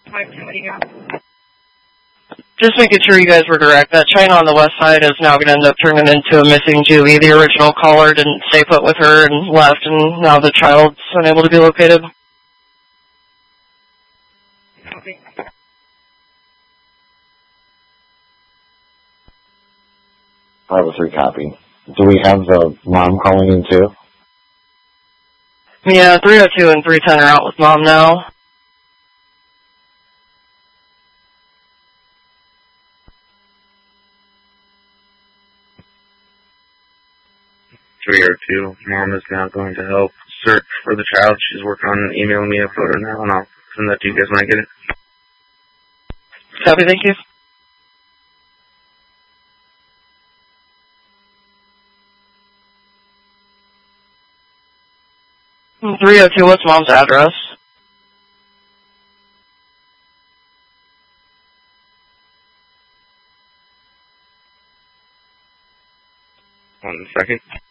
Just making sure you guys were correct. That China on the west side is now going to end up turning into a missing Julie. The original caller didn't stay put with her and left, and now the child's unable to be located. Okay. 503 copy. Do we have the mom calling in too? Yeah, 302 and 310 are out with mom now. Mom is now going to help search for the child. She's working on emailing me a photo now, and I'll send that to you guys when I get it. Copy, thank you. And 302, what's mom's address? One second.